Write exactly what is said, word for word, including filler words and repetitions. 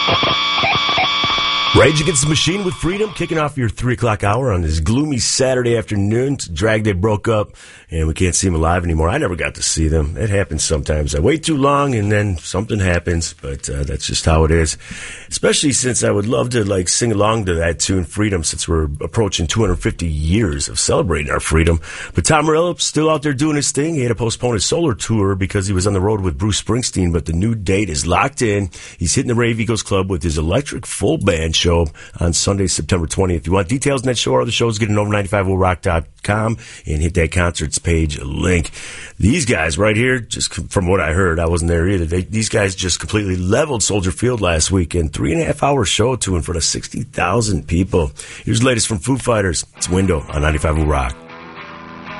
Rage Against the Machine with Freedom, kicking off your three o'clock hour on this gloomy Saturday afternoon. Drag Day broke up, and we can't see them alive anymore. I never got to see them. It happens sometimes. I wait too long, and then something happens, but uh, that's just how it is. Especially since I would love to like sing along to that tune, Freedom, since we're approaching two hundred fifty years of celebrating our freedom. But Tom Morello's still out there doing his thing. He had to postpone his solar tour because he was on the road with Bruce Springsteen, but the new date is locked in. He's hitting the Rave Eagles Club with his electric full band show on Sunday, September twentieth. If you want details on that show or other shows, get an over ninety-five will rock dot com and hit that concerts page link. These guys right here, just from what I heard, I wasn't there either. They, these guys just completely leveled Soldier Field last weekend. Three and a half hour show to in front of sixty thousand people. Here's the latest from Foo Fighters. It's Window on ninety-five will rock.